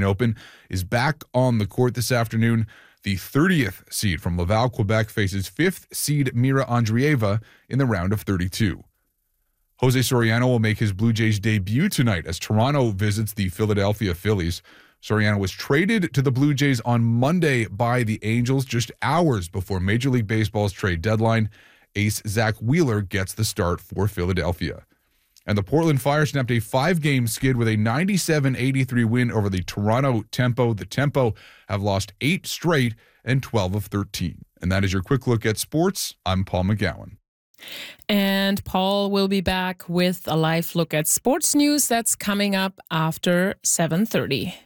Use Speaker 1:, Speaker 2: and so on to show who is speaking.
Speaker 1: Open is back on the court this afternoon. The 30th seed from Laval, Quebec faces 5th seed Mira Andreeva in the round of 32. Jose Soriano will make his Blue Jays debut tonight as Toronto visits the Philadelphia Phillies. Soriano was traded to the Blue Jays on Monday by the Angels just hours before Major League Baseball's trade deadline. Ace Zach Wheeler gets the start for Philadelphia. And the Portland Fire snapped a 5-game skid with a 97-83 win over the Toronto Tempo. The Tempo have lost 8 straight and 12 of 13. And that is your quick look at sports. I'm Paul McGowan.
Speaker 2: And Paul will be back with a live look at sports news that's coming up after 7:30.